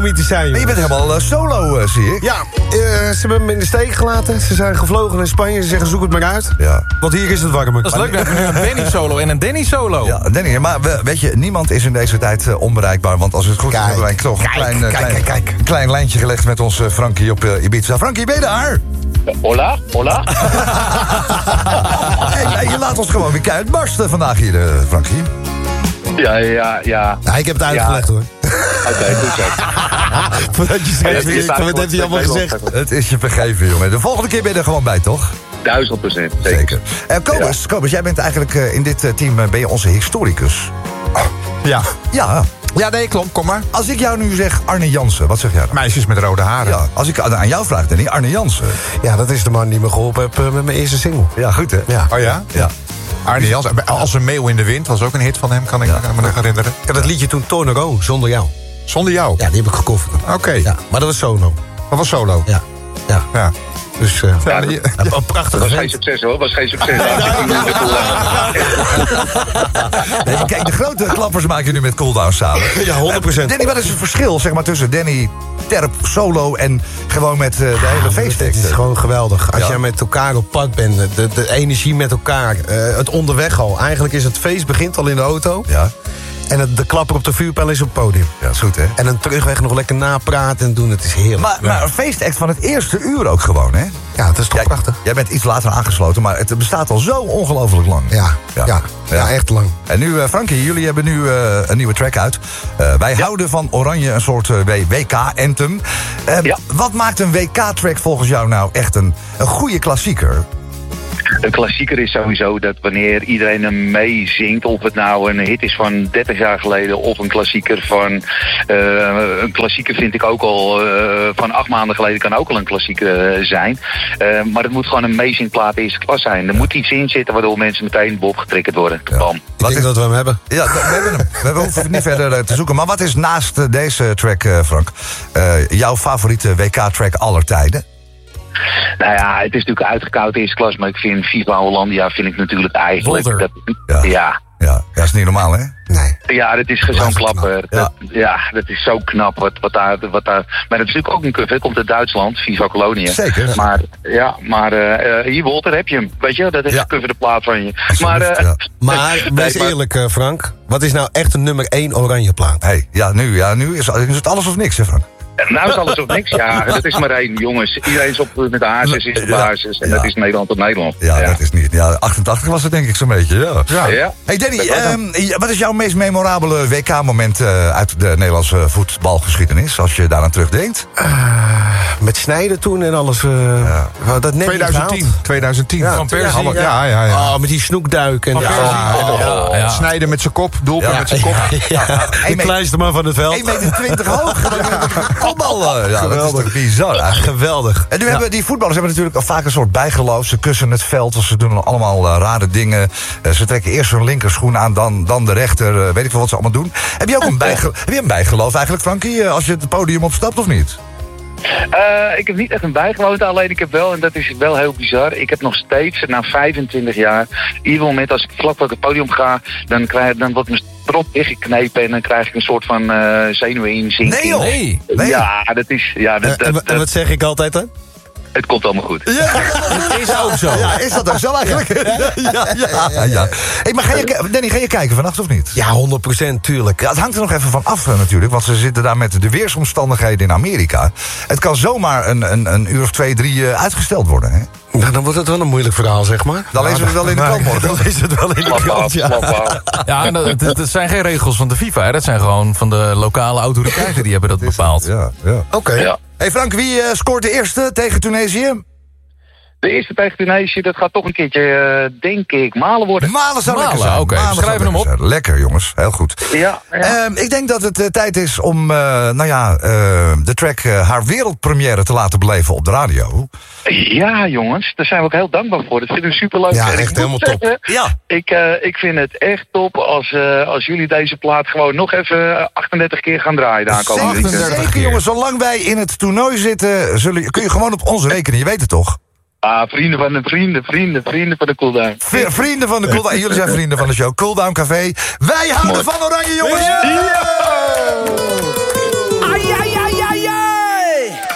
mythisch zijn. Maar je bent helemaal solo, zie ik. Ja, ze hebben me in de steek gelaten. Ze zijn gevlogen in Spanje. Ze zeggen, zoek het maar uit. Ja. Want hier is het warmer. Dat is leuk, we hebben nu een Benny solo en een Danny solo. Ja, Danny, maar weet je, niemand is in deze tijd onbereikbaar. Want als het goed is, hebben wij toch een klein lijntje gelegd met onze Frankie op Ibiza. Frankie, ben je daar? Hola. Hey, je laat ons gewoon weer keihard barsten vandaag hier, Frankie. Ja. Ja, ik heb het uitgelegd, hoor. Oké, goed zo. Voordat je schreef, wat heeft hij allemaal gezegd? Het is je vergeven, jongen. De volgende keer ben je er gewoon bij, toch? 1000%. Zeker. Kobus, jij bent eigenlijk in dit team ben je onze historicus. Ja. Ja. Ja, nee, klopt. Kom maar. Als ik jou nu zeg Arne Jansen, wat zeg jij dan? Meisjes met rode haren. Ja, als ik aan jou vraag, Danny, Arne Jansen. Ja, dat is de man die me geholpen heeft met mijn eerste single. Ja, goed hè? Ja. Oh ja? Ja. Arne Jansen. Als een meeuw in de wind was ook een hit van hem, kan ik me nog herinneren. Ik had het liedje toen Tornado, Zonder Jou. Zonder jou? Ja, die heb ik gecoverd. Oké. Ja, maar dat was solo. Dat was solo? Ja. Dus een prachtige Was geen vent. succes hoor, was geen succes. Nee, maar kijk, de grote klappers maak je nu met Cooldown samen. Ja, 100%. Danny, wat is het verschil zeg maar, tussen Danny Terp solo en gewoon met de hele feesttekst? Het is gewoon geweldig. Als Ja. jij met elkaar op pad bent, de energie met elkaar, het onderweg al. Eigenlijk is het feest begint al in de auto. Ja, En de klapper op de vuurpijl is op het podium. ja, is goed hè? En dan terugweg nog lekker napraten en doen. Het is heerlijk. Maar een feestact van het eerste uur ook gewoon, hè? Ja, het is toch prachtig. Jij bent iets later aangesloten, maar het bestaat al zo ongelooflijk lang. Ja, echt lang. En nu, Frankie, jullie hebben nu een nieuwe track uit. Wij houden van Oranje een soort WK-anthem. Ja. Wat maakt een WK-track volgens jou nou echt een goede klassieker? Een klassieker is sowieso dat wanneer iedereen hem meezingt, of het nou een hit is van 30 jaar geleden of een klassieker van... een klassieker vind ik ook al van 8 maanden geleden kan ook al een klassieker zijn. Maar het moet gewoon een meezingplaat eerste klas zijn. Er moet iets in zitten waardoor mensen meteen bob getriggerd worden. Ja. Bam. Ik denk dat we hem hebben. Ja, we hebben hem. We hoeven niet verder te zoeken. Maar wat is naast deze track, Frank, jouw favoriete WK-track aller tijden? Nou ja, het is natuurlijk uitgekoud eerste klas, maar ik vind Viva Hollandia vind ik natuurlijk eigenlijk... Volter. Ja, dat is niet normaal, hè? Nee. Ja, dat is zo'n klapper. Ja. Dat is zo knap wat daar. Maar dat is natuurlijk ook een cover. Het komt uit Duitsland, Viva Colonia. Zeker. Maar hier, Walter, heb je hem. Weet je, dat is een cover de plaat van je. Absoluut, Maar wees eerlijk, Frank. Wat is nou echt een nummer 1 oranje plaat? Nu is het alles of niks, hè, Frank? Nou is alles of niks. Ja, dat is maar één, jongens. Iedereen is op met de hazes, is op de hazes. En dat is Nederland op Nederland. Ja, dat is niet. Ja, 88 was het denk ik zo'n beetje, Ja. Hey Danny, wat is jouw meest memorabele WK-moment uit de Nederlandse voetbalgeschiedenis, als je daaraan terugdenkt? Met Snijden toen en alles. Dat net 2010. Ja, Van Persie. Persie, Ja. Oh, met die snoekduik. En Ja. Snijden met zijn kop, doelpunt met zijn kop. De kleinste man van het veld. 1,20 meter hoog. Kopbal. Ja, dat is toch bizar eigenlijk. Geweldig. En nu hebben die voetballers hebben natuurlijk al vaak een soort bijgeloof. Ze kussen het veld, of ze doen allemaal rare dingen. Ze trekken eerst hun linkerschoen aan, dan de rechter. Weet ik veel wat ze allemaal doen. Heb je ook een bijgeloof eigenlijk, Frankie, als je het podium opstapt of niet? Ik heb niet echt een bijgewoond, alleen ik heb wel, en dat is wel heel bizar, ik heb nog steeds, na 25 jaar, ieder moment als ik vlak voor het podium ga, dan wordt mijn strop dichtgeknepen en dan krijg ik een soort van zenuwinzinking. Nee joh! Nee. Ja, dat is... Ja, En wat zeg ik altijd dan? Het komt allemaal goed. Ja, Het is ook zo. ja, is dat ook zo eigenlijk? Ja. Hey, maar Danny, ga je kijken vannacht of niet? Ja, 100% tuurlijk. Ja, het hangt er nog even van af natuurlijk, want ze zitten daar met de weersomstandigheden in Amerika. Het kan zomaar een uur of 2, 3 uitgesteld worden, hè? Nou, dan wordt het wel een moeilijk verhaal, zeg maar. Dan lezen we het wel in de krant morgen. Dan lezen we het wel in de Klap krant, af, ja. klap af. Ja, en dat zijn geen regels van de FIFA, hè. Dat zijn gewoon van de lokale autoriteiten die hebben dat bepaald. Ja. Oké. Ja. Hey Frank, wie scoort de eerste tegen Tunesië? De eerste tegen Tunesië, dat gaat toch een keertje, denk ik, Malen worden. Malen zou Malen, lekker zijn. oké. Malen zou Schrijven hem lekker op. zijn. Lekker jongens, heel goed. Ja. Ik denk dat het tijd is om de track haar wereldpremière te laten beleven op de radio. Ja, jongens, daar zijn we ook heel dankbaar voor. Dat vinden we superleuk. Ja, En ik echt moet helemaal top. zeggen, Ja. Ik vind het echt top als jullie deze plaat gewoon nog even 38 keer gaan draaien. De aankomende weekend. 38 Zeker keer. jongens, zolang wij in het toernooi zitten, kun je gewoon op ons rekenen, je weet het toch? Vrienden van de Cooldown. Vrienden van de Cooldown, jullie zijn vrienden van de show Cooldown Café. Wij houden van Oranje jongens! Ja!